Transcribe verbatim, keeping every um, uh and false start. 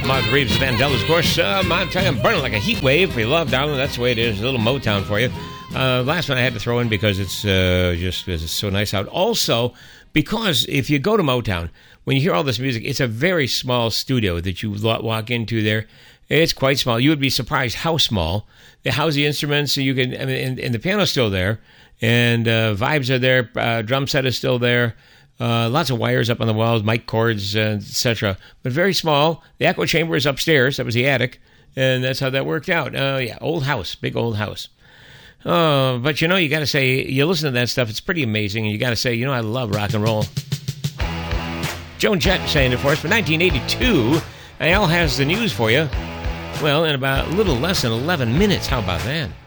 Martha Reeves, Vandellas, of course. Uh, I'm telling you, I'm burning like a heat wave. We love, darling. That's the way it is. A little Motown for you. Uh, last one I had to throw in because it's uh, just it's so nice out. Also, because if you go to Motown, when you hear all this music, it's a very small studio that you walk into there. It's quite small. You would be surprised how small. They house the instruments, so you can, I mean, and, and the piano's still there, and uh, vibes are there. Uh, drum set is still there. Uh, lots of wires up on the walls, mic cords, uh, et cetera. But very small. The echo chamber is upstairs. That was the attic, and that's how that worked out. Uh, yeah, old house, big old house. Oh, but you know, you got to say, you listen to that stuff, it's pretty amazing, and you got to say, you know, I love rock and roll. Joan Jett saying it for us for nineteen eighty-two. And Al has the news for you. Well, in about a little less than eleven minutes. How about that?